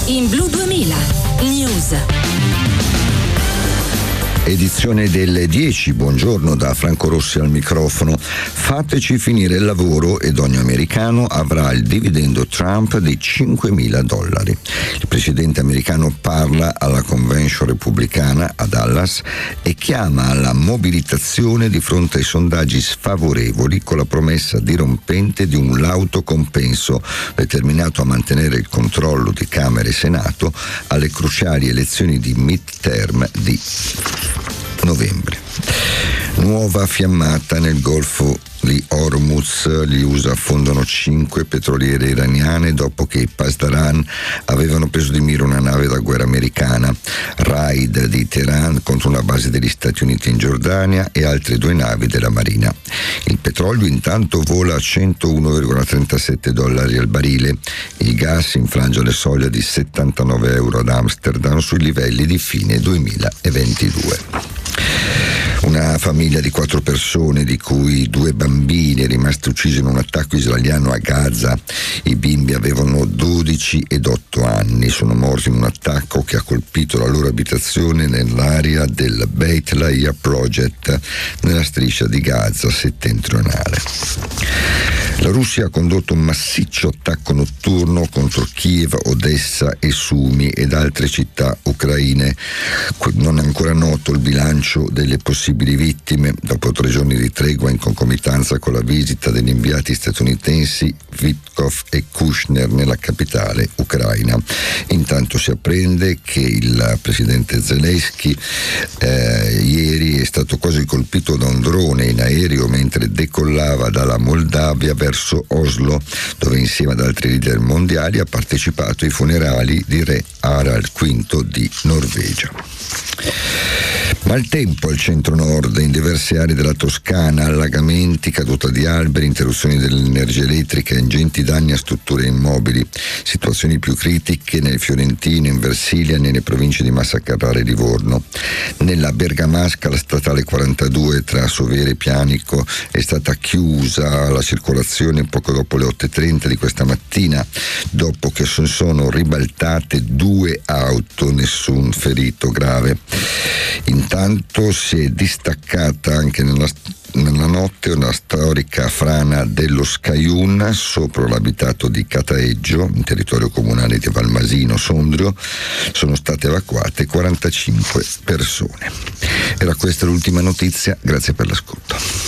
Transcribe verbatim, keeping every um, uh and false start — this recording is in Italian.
in Blu duemila News. Edizione delle dieci, buongiorno da Franco Rossi al microfono. Fateci finire il lavoro ed ogni americano avrà il dividendo Trump di cinquemila dollari. Il presidente americano parla alla convention repubblicana a Dallas e chiama alla mobilitazione di fronte ai sondaggi sfavorevoli, con la promessa dirompente di un lauto compenso determinato a mantenere il controllo di Camera e Senato alle cruciali elezioni di midterm di novembre. Nuova fiammata nel Golfo di Hormuz. Gli U S A affondano cinque petroliere iraniane dopo che i Pasdaran avevano preso di mira una nave da guerra americana. Raid di Teheran contro una base degli Stati Uniti in Giordania e altre due navi della Marina. Il petrolio intanto vola a centouno virgola trentasette dollari al barile. Il gas infrange le soglie di settantanove euro ad Amsterdam sui livelli di fine duemilaventidue. Una famiglia di quattro persone, di cui due bambini, rimasti uccisi in un attacco israeliano a Gaza. I bimbi avevano dodici ed otto anni. Sono morti in un attacco che ha colpito la loro abitazione nell'area del Beit Lahiya Project, nella striscia di Gaza settentrionale. La Russia ha condotto un massiccio attacco notturno contro Kiev, Odessa e Sumi ed altre città ucraine. Non è ancora noto il bilancio delle possibili vittime. Dopo tre giorni di tregua in concomitanza con la visita degli inviati statunitensi Witkoff e Kushner nella capitale ucraina. Intanto si apprende che il presidente Zelensky eh, ieri è stato quasi colpito da un drone in aereo mentre decollava dalla Moldavia verso Oslo, dove insieme ad altri leader mondiali ha partecipato ai funerali di re Harald quinto di Norvegia. Maltempo al centro-nord, in diverse aree della Toscana, allagamenti, caduta di alberi, interruzioni dell'energia elettrica, ingenti danni a strutture immobili, situazioni più critiche nel Fiorentino, in Versilia e nelle province di Massa Carrara e Livorno. Nella Bergamasca la statale quarantadue tra Sovere e Pianico è stata chiusa alla circolazione poco dopo le otto e trenta di questa mattina, dopo che si sono ribaltate due auto, nessun ferito grave. Intanto si è distaccata anche nella, nella notte una storica frana dello Scaiun sopra l'abitato di Cataeggio, in territorio comunale di Valmasino, Sondrio. Sono state evacuate quarantacinque persone. Era questa l'ultima notizia, grazie per l'ascolto.